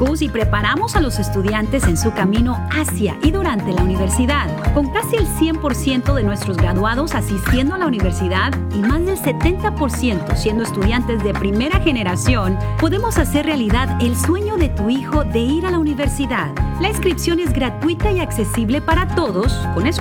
Cozy preparamos a los estudiantes en su camino hacia y durante la universidad. Con casi el 100% de nuestros graduados asistiendo a la universidad y más del 70% siendo estudiantes de primera generación, podemos hacer realidad el sueño de tu hijo de ir a la universidad. La inscripción es gratuita y accesible para todos, con